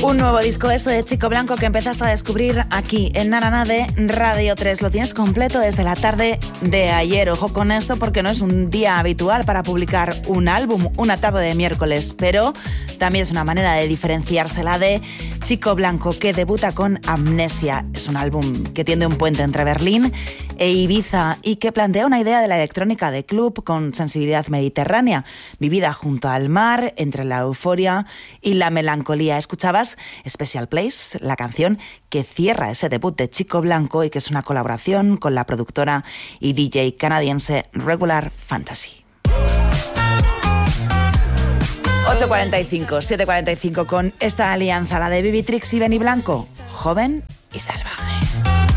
Un nuevo disco de Chico Blanco que empezaste a descubrir aquí en Narana de Radio 3. Lo tienes completo desde la tarde de ayer. Ojo con esto porque no es un día habitual para publicar un álbum, una tarde de miércoles, pero también es una manera de diferenciársela de Chico Blanco, que debuta con Amnesia. Es un álbum que tiende un puente entre Berlín e Ibiza y que plantea una idea de la electrónica de club con sensibilidad mediterránea, vivida junto al mar, entre la euforia y la melancolía. Escuchabas Special Place, la canción que cierra ese debut de Chico Blanco y que es una colaboración con la productora y DJ canadiense Regular Fantasy. 8:45, 7:45 con esta alianza, la de Bibi Trix y Benny Blanco, joven y salvaje.